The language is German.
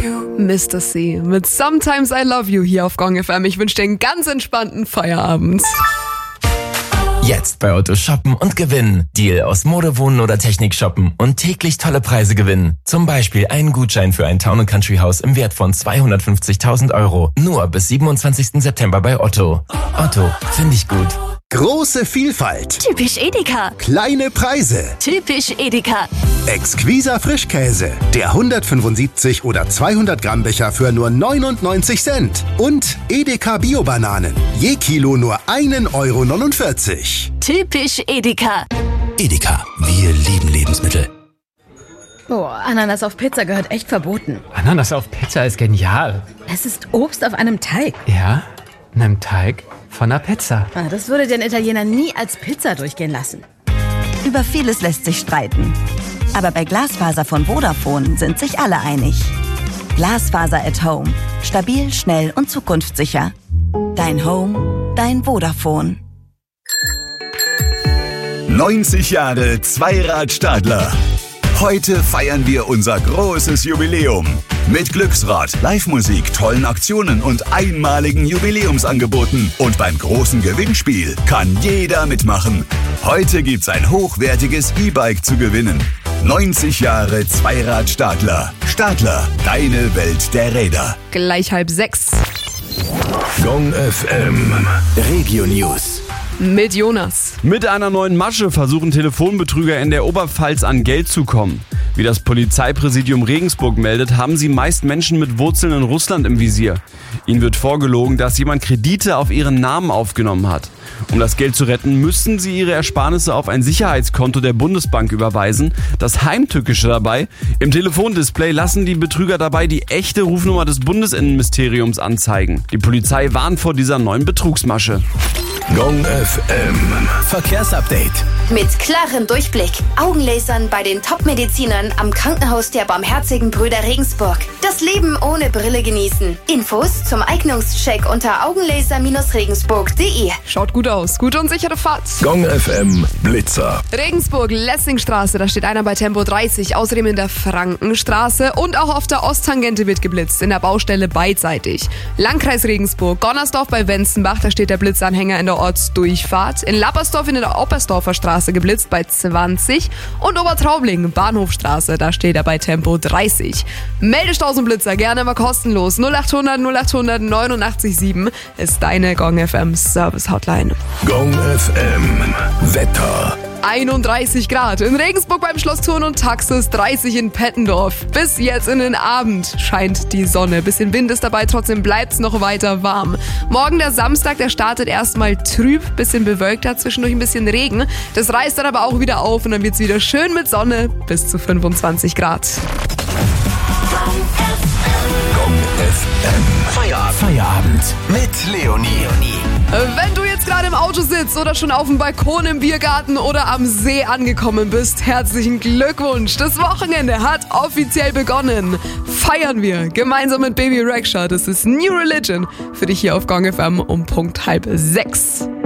Mr. C mit Sometimes I Love You hier auf Gong FM. Ich wünsche dir einen ganz entspannten Feierabend. Jetzt bei Otto shoppen und gewinnen. Deal aus Mode, Wohnen oder Technik shoppen und täglich tolle Preise gewinnen. Zum Beispiel einen Gutschein für ein Town & Country Haus im Wert von 250.000 Euro. Nur bis 27. September bei Otto. Otto, finde ich gut. Große Vielfalt. Typisch Edeka. Kleine Preise. Typisch Edeka. Exquiser Frischkäse. Der 175 oder 200 Gramm Becher für nur 99 Cent. Und Edeka Bio-Bananen. Je Kilo nur 1,49 Euro. Typisch Edeka. Edeka, wir lieben Lebensmittel. Boah, Ananas auf Pizza gehört echt verboten. Ananas auf Pizza ist genial. Es ist Obst auf einem Teig. Ja, einem Teig von einer Pizza. Das würde den Italiener nie als Pizza durchgehen lassen. Über vieles lässt sich streiten. Aber bei Glasfaser von Vodafone sind sich alle einig. Glasfaser at Home. Stabil, schnell und zukunftssicher. Dein Home, dein Vodafone. 90 Jahre Zweirad-Stadler. Heute feiern wir unser großes Jubiläum. Mit Glücksrad, Live-Musik, tollen Aktionen und einmaligen Jubiläumsangeboten. Und beim großen Gewinnspiel kann jeder mitmachen. Heute gibt's ein hochwertiges E-Bike zu gewinnen. 90 Jahre Zweirad-Stadler. Stadler, deine Welt der Räder. Gleich 5:30. Gong FM. Regio News. Mit Jonas. Mit einer neuen Masche versuchen Telefonbetrüger in der Oberpfalz an Geld zu kommen. Wie das Polizeipräsidium Regensburg meldet, haben sie meist Menschen mit Wurzeln in Russland im Visier. Ihnen wird vorgelogen, dass jemand Kredite auf ihren Namen aufgenommen hat. Um das Geld zu retten, müssen sie ihre Ersparnisse auf ein Sicherheitskonto der Bundesbank überweisen. Das Heimtückische dabei: im Telefondisplay lassen die Betrüger dabei die echte Rufnummer des Bundesinnenministeriums anzeigen. Die Polizei warnt vor dieser neuen Betrugsmasche. Gong FM. Verkehrsupdate. Mit klarem Durchblick. Augenlasern bei den Top-Medizinern am Krankenhaus der Barmherzigen Brüder Regensburg. Das Leben ohne Brille genießen. Infos zum Eignungscheck unter augenlaser-regensburg.de. Schaut gut aus. Gute und sichere Fahrt. Gong FM Blitzer. Regensburg, Lessingstraße, da steht einer bei Tempo 30. Außerdem in der Frankenstraße und auch auf der Osttangente wird geblitzt. In der Baustelle beidseitig. Landkreis Regensburg, Gonnersdorf bei Wenzenbach, da steht der Blitzanhänger in der Ortsdurchfahrt. In Lappersdorf in der Oppersdorfer Straße geblitzt bei 20. Und Obertraubling, Bahnhofstraße, da steht er bei Tempo 30. Meldestaus und Blitzer gerne mal kostenlos. 0800 0800 89,7 ist deine Gong FM Service Hotline. Gong FM Wetter. 31 Grad in Regensburg beim Schloss Thurn und Taxis, 30 in Pettendorf. Bis jetzt in den Abend scheint die Sonne. Bisschen Wind ist dabei, trotzdem bleibt's noch weiter warm. Morgen der Samstag, der startet erstmal trüb, bisschen bewölkter, zwischendurch ein bisschen Regen. Das reißt dann aber auch wieder auf und dann wird's wieder schön mit Sonne bis zu 25 Grad. Gong FM. Feierabend mit Leonie. Wenn du jetzt gerade im Auto sitzt oder schon auf dem Balkon im Biergarten oder am See angekommen bist, herzlichen Glückwunsch. Das Wochenende hat offiziell begonnen. Feiern wir gemeinsam mit Baby Rexha. Das ist New Religion für dich hier auf Gong FM um Punkt 5:30.